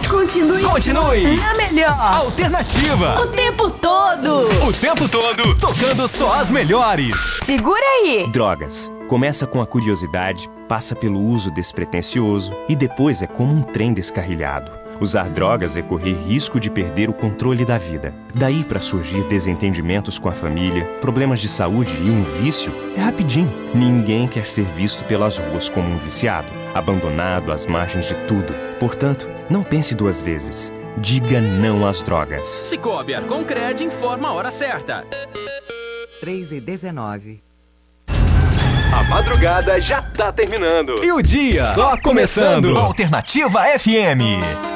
Continue. É a melhor. Alternativa. O tempo todo. O tempo todo, tocando só as melhores. Segura aí. Drogas. Começa com a curiosidade, passa pelo uso despretensioso e depois é como um trem descarrilhado. Usar drogas é correr risco de perder o controle da vida. Daí para surgir desentendimentos com a família, problemas de saúde e um vício, é rapidinho. Ninguém quer ser visto pelas ruas como um viciado, abandonado às margens de tudo. Portanto, não pense duas vezes. Diga não às drogas. Cicobi Arconcred informa a hora certa. 3h19. A madrugada já tá terminando. E o dia só começando. Alternativa FM.